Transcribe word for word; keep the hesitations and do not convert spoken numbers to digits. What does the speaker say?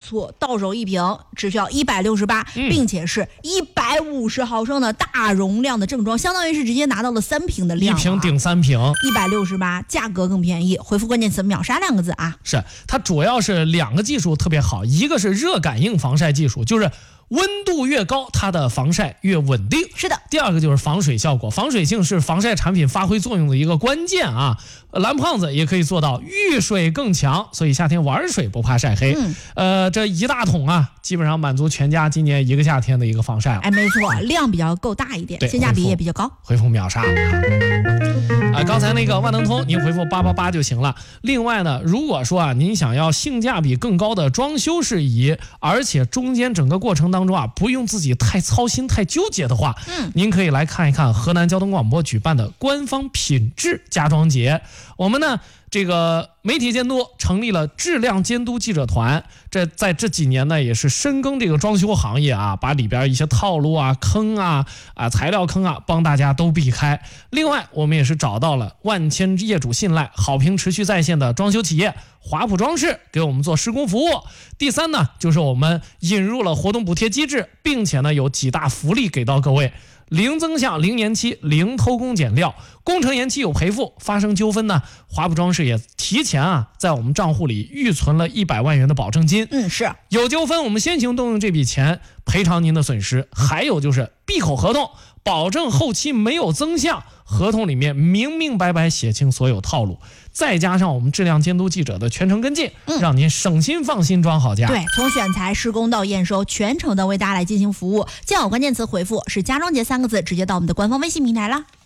错，到手一瓶只需要一百六十八，并且是一百五十毫升的大容量的正装，相当于是直接拿到了三瓶的量、啊， 一瓶顶三瓶， 一百六十八，价格更便宜。回复关键词秒杀两个字啊！ 是它主要是两个技术特别好，一个是热感应防晒技术，就是温度越高，它的防晒越稳定。 是的， 第二个就是防水效果，防水性是防晒产品发挥作用的一个关键啊。蓝胖子也可以做到遇水更强，所以夏天玩水不怕晒黑。嗯、呃，这一大桶啊，基本上满足全家今年一个夏天的一个防晒了。 哎，没错，量比较够大一点，性价比也比较高。 回复秒杀。啊，刚才那个万能通，您回复八八八就行了。另外呢，如果说啊，您想要性价比更高的装修事宜，而且中间整个过程当中啊，不用自己太操心、太纠结的话，嗯，您可以来看一看河南交通广播举办的官方品质家装节。我们呢，这个媒体监督成立了质量监督记者团，这在这几年呢，也是深耕这个装修行业啊，把里边一些套路啊、坑啊、啊材料坑啊，帮大家都避开。另外，我们也是找到了万千业主信赖、好评持续在线的装修企业华普装饰，给我们做施工服务。第三呢，就是我们引入了活动补贴机制，并且呢，有几大福利给到各位。零增项、零延期、零偷工减料，工程延期有赔付，发生纠纷呢，华普装饰也提前啊，在我们账户里预存了一百万元的保证金。 嗯，是有纠纷，我们先行动用这笔钱赔偿您的损失。还有就是闭口合同，保证后期没有增项，合同里面明明白白写清所有套路，再加上我们质量监督记者的全程跟进，嗯、让您省心放心装好家。 对，从选材、施工到验收，全程的为大家来进行服务。建好关键词回复是家装节三个字，直接到我们的官方微信平台了。